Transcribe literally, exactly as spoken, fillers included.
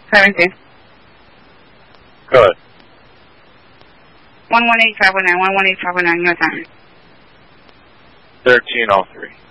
seventeen. Go ahead. one one eight five one nine, one one eight five one nine, your time. thirteen oh three.